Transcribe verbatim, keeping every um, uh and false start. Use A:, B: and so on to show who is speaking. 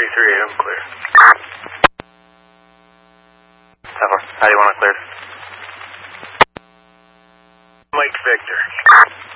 A: three three, I'm clear. How do you want to clear? Mike Victor.